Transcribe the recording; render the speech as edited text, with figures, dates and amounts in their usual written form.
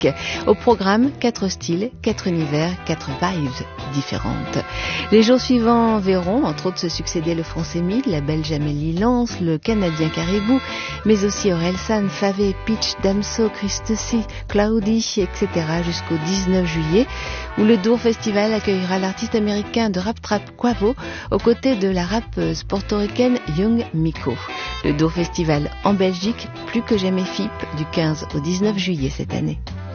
musique. Au programme, 4 styles, 4 univers, 4 vibes différentes. Les jours suivants verront entre autres se succéder le français Mid, la belge Amélie Lance, le canadien Caribou, mais aussi Orelsan, Favé, Pitch, Damso, Christossi, Cloudy, etc. jusqu'au 19 juillet, où le Dour Festival accueillera l'artiste américain de rap trap Quavo aux côtés de la rappeuse portoricaine Young Miko. Le Dour Festival en Belgique, plus que jamais FIP, du 15 au 19 juillet cette année.